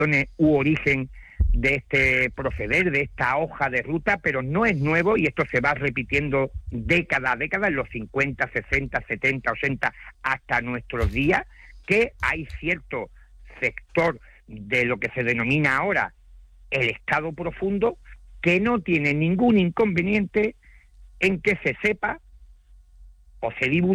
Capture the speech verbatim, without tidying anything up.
u origen de este proceder, de esta hoja de ruta, pero no es nuevo y esto se va repitiendo década a década, en los cincuenta, sesenta, setenta, ochenta, hasta nuestros días, que hay cierto sector de lo que se denomina ahora el Estado profundo que no tiene ningún inconveniente en que se sepa o se divulgue